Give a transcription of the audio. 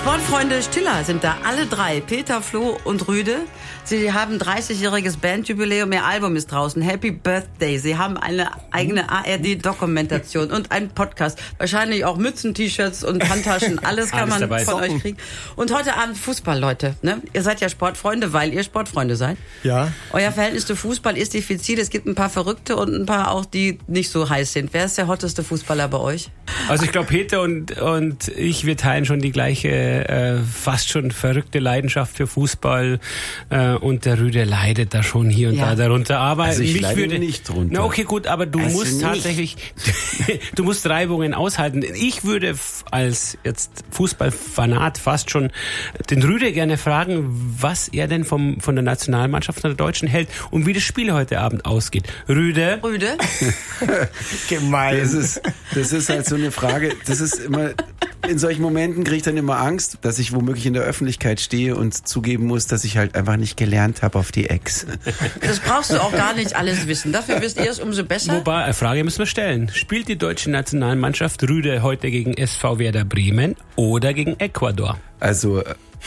Sportfreunde Stiller sind da, alle drei, Peter, Flo und Rüde. Sie haben 30-jähriges Bandjubiläum, ihr Album ist draußen, Happy Birthday. Sie haben eine eigene ARD-Dokumentation und einen Podcast. Wahrscheinlich auch Mützen, T-Shirts und Handtaschen, alles kann man von euch kriegen. Und heute Abend Fußball, Leute. Ne? Ihr seid ja Sportfreunde, weil ihr Sportfreunde seid. Ja. Euer Verhältnis zu Fußball ist diffizil. Es gibt ein paar Verrückte und ein paar auch, die nicht so heiß sind. Wer ist der hotteste Fußballer bei euch? Also ich glaube, Peter und ich, wir teilen schon die gleiche, fast schon verrückte Leidenschaft für Fußball. Und der Rüde leidet da schon hier und da darunter. Aber also ich mich leide würde nicht drunter. Na okay, gut, aber du musst tatsächlich, du musst Reibungen aushalten. Ich würde als jetzt Fußballfanat fast schon den Rüde gerne fragen, was er denn von der Nationalmannschaft, von der Deutschen hält und wie das Spiel heute Abend ausgeht. Rüde? Gemein. Das ist halt so eine Frage, das ist immer, in solchen Momenten kriege ich dann immer Angst, dass ich womöglich in der Öffentlichkeit stehe und zugeben muss, dass ich halt einfach nicht gelernt habe auf die Ex. Das brauchst du auch gar nicht alles wissen. Dafür wisst ihr es umso besser. Wobei, eine Frage müssen wir stellen. Spielt die deutsche Nationalmannschaft Rüde heute gegen SV Werder Bremen oder gegen Ecuador? Also